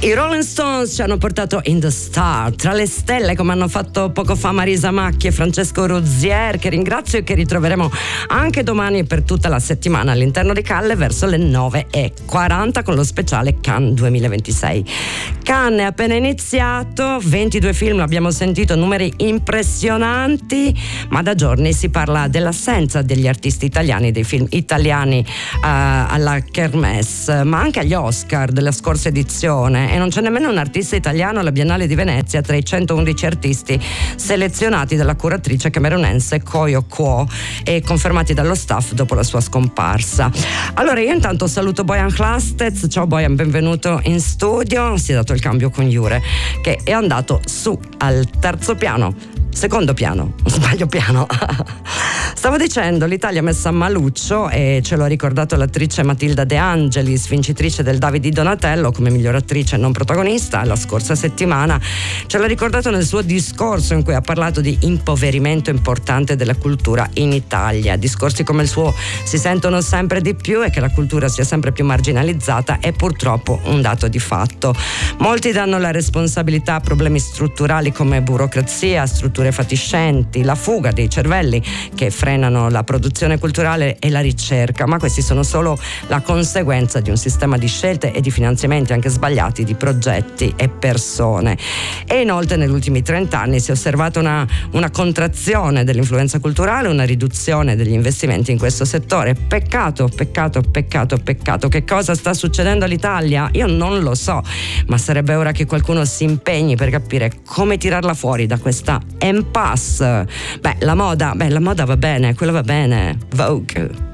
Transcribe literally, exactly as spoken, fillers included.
I Rolling Stones ci hanno portato In the Star, tra le stelle, come hanno fatto poco fa Marisa Macchi e Francesco Rozier, che ringrazio e che ritroveremo anche domani per tutta la settimana all'interno di Calle verso le nove e quaranta con lo speciale Cannes duemilaventisei. Cannes è appena iniziato, ventidue film, l'abbiamo sentito, numeri impressionanti, ma da giorni si parla dell'assenza degli artisti italiani, dei film italiani uh, alla Kermesse, ma anche agli Oscar della scorsa edizione, e non c'è nemmeno un artista italiano alla Biennale di Venezia tra i centoundici artisti selezionati dalla curatrice camerunense Koyo Kuo e confermati dallo staff dopo la sua scomparsa. Allora io intanto saluto Bojan Hlastec. Ciao Bojan, benvenuto in studio. Si è dato il cambio con Jure, che è andato su al terzo piano, secondo piano, sbaglio piano. Stavo dicendo, l'Italia è messa a maluccio e ce l'ha ricordato l'attrice Matilda De Angelis, vincitrice del David di Donatello come miglior attrice non protagonista la scorsa settimana. Ce l'ha ricordato nel suo discorso in cui ha parlato di impoverimento importante della cultura in Italia. Discorsi come il suo si sentono sempre di più, e che la cultura sia sempre più marginalizzata è purtroppo un dato di fatto. Molti danno la responsabilità a problemi strutturali come burocrazia, strutture fatiscenti, la fuga dei cervelli che frenano la produzione culturale e la ricerca, ma questi sono solo la conseguenza di un sistema di scelte e di finanziamenti anche sbagliati di progetti e persone. E inoltre negli ultimi trent'anni si è osservata una, una contrazione dell'influenza culturale, una riduzione degli investimenti in questo settore. Peccato, peccato, peccato, peccato. Che cosa sta succedendo all'Italia? Io non lo so, ma sarebbe ora che qualcuno si impegni per capire come tirarla fuori da questa impasse. Beh, la moda, beh, la moda va bene, quella va bene. Vogue.